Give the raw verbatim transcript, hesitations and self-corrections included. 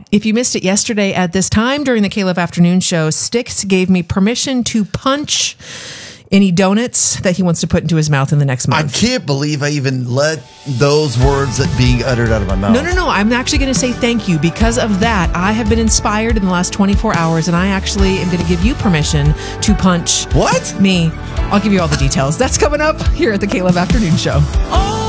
If you missed it yesterday at this time during the Caleb Afternoon Show, Styx gave me permission to punch any donuts that he wants to put into his mouth in the next month. I can't believe I even let those words that being uttered out of my mouth. No, no, no. I'm actually going to say thank you. Because of that, I have been inspired in the last twenty-four hours, and I actually am going to give you permission to punch what? me. I'll give you all the details. That's coming up here at the Caleb Afternoon Show. Oh!